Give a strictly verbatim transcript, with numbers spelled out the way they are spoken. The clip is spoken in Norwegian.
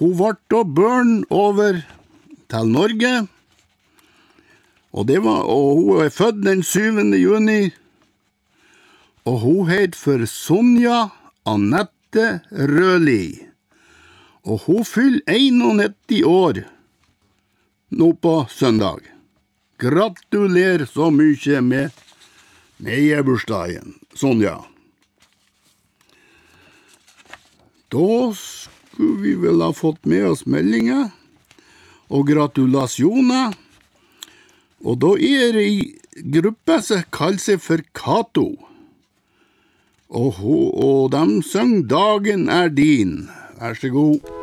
hun ble da børn over til Norge, og, det var, og hun er født den syvende juni, og hun het for Sonja Annette Røli, og hun fyller nittien år nå på søndag. Gratulerer så mye med nejebursdagen, Sonja. Da skulle vi vel ha fått med oss meldinger og gratulasjoner, og da er det i gruppe som kaller seg for Kato, og, og de synger «Dagen er din». Vær så god.